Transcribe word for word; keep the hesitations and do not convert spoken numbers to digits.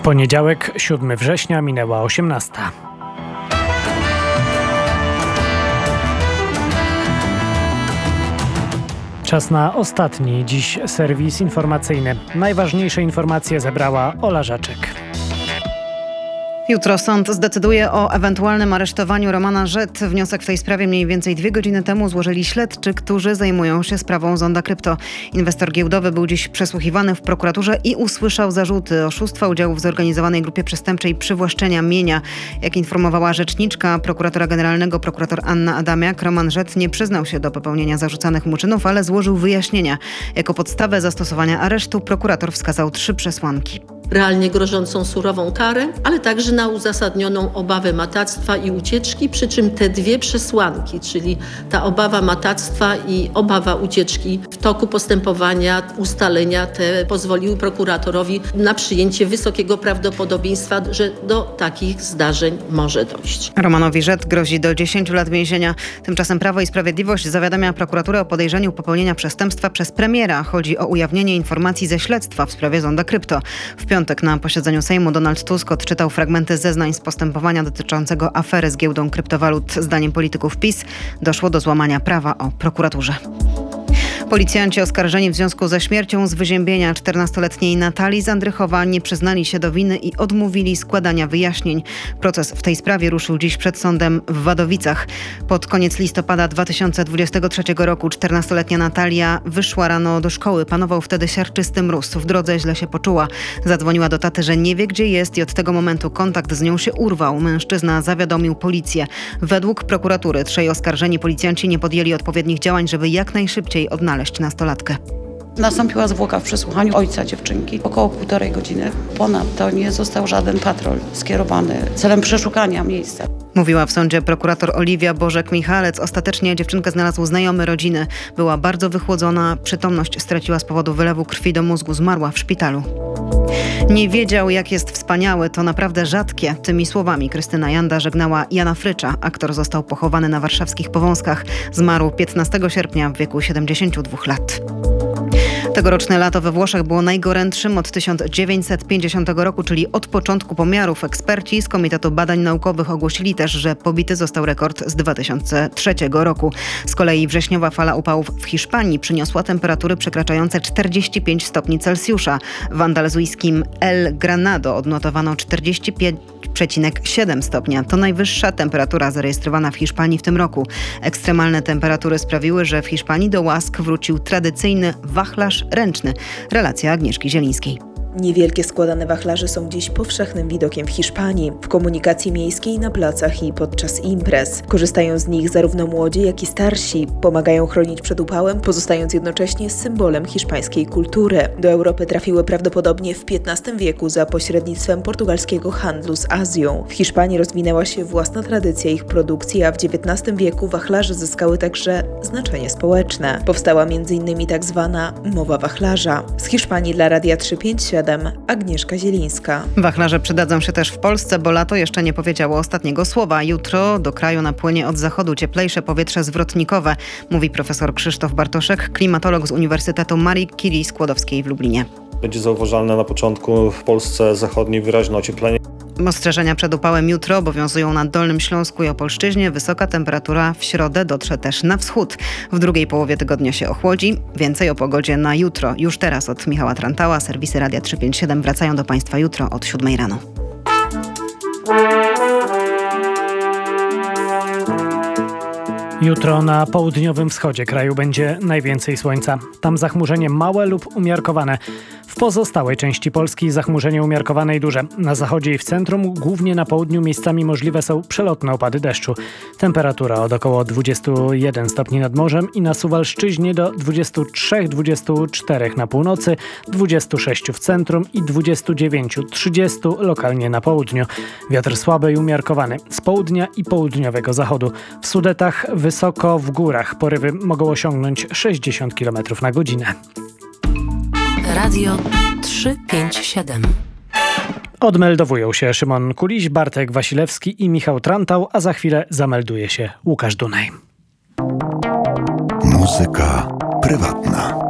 Poniedziałek, siódmego września, minęła osiemnasta. Czas na ostatni dziś serwis informacyjny. Najważniejsze informacje zebrała Ola Żaczek. Jutro sąd zdecyduje o ewentualnym aresztowaniu Romana Rzet. Wniosek w tej sprawie mniej więcej dwie godziny temu złożyli śledczy, którzy zajmują się sprawą Zonda Krypto. Inwestor giełdowy był dziś przesłuchiwany w prokuraturze i usłyszał zarzuty oszustwa, udziału w zorganizowanej grupie przestępczej, przywłaszczenia mienia. Jak informowała rzeczniczka prokuratora generalnego, prokurator Anna Adamiak, Roman Rzet nie przyznał się do popełnienia zarzucanych mu czynów, ale złożył wyjaśnienia. Jako podstawę zastosowania aresztu prokurator wskazał trzy przesłanki. Realnie grożącą surową karę, ale także na uzasadnioną obawę matactwa i ucieczki, przy czym te dwie przesłanki, czyli ta obawa matactwa i obawa ucieczki w toku postępowania, ustalenia te pozwoliły prokuratorowi na przyjęcie wysokiego prawdopodobieństwa, że do takich zdarzeń może dojść. Romanowi Rzet grozi do dziesięciu lat więzienia. Tymczasem Prawo i Sprawiedliwość zawiadamia prokuraturę o podejrzeniu popełnienia przestępstwa przez premiera. Chodzi o ujawnienie informacji ze śledztwa w sprawie Zonda Krypto. W piątek na posiedzeniu Sejmu Donald Tusk odczytał fragmenty zeznań z postępowania dotyczącego afery z giełdą kryptowalut. Zdaniem polityków PiS doszło do złamania prawa o prokuraturze. Policjanci oskarżeni w związku ze śmiercią z wyziębienia czternastoletniej Natalii z Andrychowa nie przyznali się do winy i odmówili składania wyjaśnień. Proces w tej sprawie ruszył dziś przed sądem w Wadowicach. Pod koniec listopada dwa tysiące dwudziestego trzeciego roku czternastoletnia Natalia wyszła rano do szkoły. Panował wtedy siarczysty mróz. W drodze źle się poczuła. Zadzwoniła do taty, że nie wie, gdzie jest i od tego momentu kontakt z nią się urwał. Mężczyzna zawiadomił policję. Według prokuratury trzej oskarżeni policjanci nie podjęli odpowiednich działań, żeby jak najszybciej odnaleźć nastolatkę. Nastąpiła zwłoka w przesłuchaniu ojca dziewczynki. Około półtorej godziny. Ponadto nie został żaden patrol skierowany celem przeszukania miejsca. Mówiła w sądzie prokurator Oliwia Bożek-Michalec. Ostatecznie dziewczynkę znalazł znajomy rodziny. Była bardzo wychłodzona, przytomność straciła z powodu wylewu krwi do mózgu, zmarła w szpitalu. Nie wiedział, jak jest wspaniały, to naprawdę rzadkie. Tymi słowami Krystyna Janda żegnała Jana Frycza. Aktor został pochowany na warszawskich Powązkach. Zmarł piętnastego sierpnia w wieku siedemdziesięciu dwóch lat. Tegoroczne lato we Włoszech było najgorętszym od tysiąc dziewięćset pięćdziesiątego roku, czyli od początku pomiarów. Eksperci z Komitetu Badań Naukowych ogłosili też, że pobity został rekord z dwa tysiące trzeciego roku. Z kolei wrześniowa fala upałów w Hiszpanii przyniosła temperatury przekraczające czterdzieści pięć stopni Celsjusza. W andaluzyjskim El Granado odnotowano czterdzieści pięć przecinek siedem stopnia. To najwyższa temperatura zarejestrowana w Hiszpanii w tym roku. Ekstremalne temperatury sprawiły, że w Hiszpanii do łask wrócił tradycyjny wachlarz ręczny. Relacja Agnieszki Zielińskiej. Niewielkie składane wachlarze są dziś powszechnym widokiem w Hiszpanii, w komunikacji miejskiej, na placach i podczas imprez. Korzystają z nich zarówno młodzi, jak i starsi. Pomagają chronić przed upałem, pozostając jednocześnie symbolem hiszpańskiej kultury. Do Europy trafiły prawdopodobnie w piętnastym wieku za pośrednictwem portugalskiego handlu z Azją. W Hiszpanii rozwinęła się własna tradycja ich produkcji, a w dziewiętnastym wieku wachlarze zyskały także znaczenie społeczne. Powstała między innymi tak zwana mowa wachlarza. Z Hiszpanii dla Radia trzysta pięćdziesiąt siedem Agnieszka Zielińska. Wachlarze przydadzą się też w Polsce, bo lato jeszcze nie powiedziało ostatniego słowa. Jutro do kraju napłynie od zachodu cieplejsze powietrze zwrotnikowe, mówi profesor Krzysztof Bartoszek, klimatolog z Uniwersytetu Marii Curie Skłodowskiej w Lublinie. Będzie zauważalne na początku w Polsce zachodniej wyraźne ocieplenie. Ostrzeżenia przed upałem jutro obowiązują na Dolnym Śląsku i Opolszczyźnie. Wysoka temperatura w środę dotrze też na wschód. W drugiej połowie tygodnia się ochłodzi. Więcej o pogodzie na jutro. Już teraz od Michała Trantała. Serwisy Radia trzysta pięćdziesiąt siedem wracają do Państwa jutro od siódmej rano. Jutro na południowym wschodzie kraju będzie najwięcej słońca. Tam zachmurzenie małe lub umiarkowane. W pozostałej części Polski zachmurzenie umiarkowane i duże. Na zachodzie i w centrum, głównie na południu, miejscami możliwe są przelotne opady deszczu. Temperatura od około dwudziestu jeden stopni nad morzem i na Suwalszczyźnie do dwudziestu trzech do dwudziestu czterech na północy, dwudziestu sześciu w centrum i dwudziestu dziewięciu do trzydziestu lokalnie na południu. Wiatr słaby i umiarkowany z południa i południowego zachodu. W Sudetach wysoko w górach porywy mogą osiągnąć sześćdziesiąt kilometrów na godzinę. Radio trzysta pięćdziesiąt siedem. Odmeldowują się Szymon Kuliś, Bartek Wasilewski i Michał Trantał, a za chwilę zamelduje się Łukasz Dunaj. Muzyka prywatna.